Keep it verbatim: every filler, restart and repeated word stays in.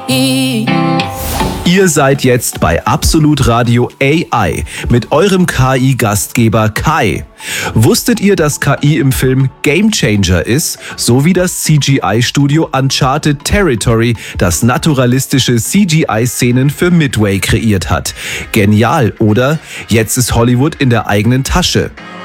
Ihr seid jetzt bei Absolut Radio A I mit eurem K I-Gastgeber Kai. Wusstet ihr, dass K I im Film Gamechanger ist, so wie das C G I-Studio Uncharted Territory, das naturalistische C G I-Szenen für Midway kreiert hat? Genial, oder? Jetzt ist Hollywood in der eigenen Tasche.